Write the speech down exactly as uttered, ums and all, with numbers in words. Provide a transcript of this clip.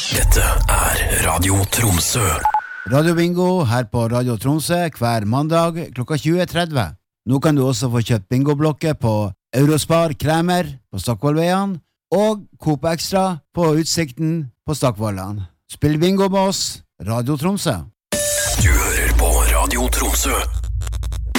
Dette er Radio Tromsø. Radio Bingo her på Radio Tromsø hver mandag klokka tjue tretti. Nå kan du også få kjøpt bingoblokker på Eurospar Kremer på Stockvollveien og Coop Extra på Utsikten på Stockvollan. Spill bingo med oss, Radio Tromsø. Du hører på Radio Tromsø.